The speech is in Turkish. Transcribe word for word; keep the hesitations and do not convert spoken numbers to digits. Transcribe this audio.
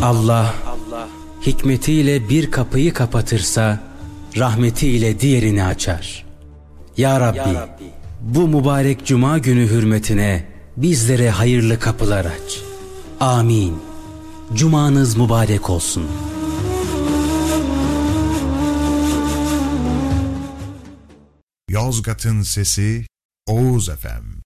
Allah hikmetiyle bir kapıyı kapatırsa rahmetiyle diğerini açar. Ya Rabbi, bu mübarek cuma günü hürmetine bizlere hayırlı kapılar aç. Amin. Cumanız mübarek olsun. Yozgat'ın sesi Oğuz Efem.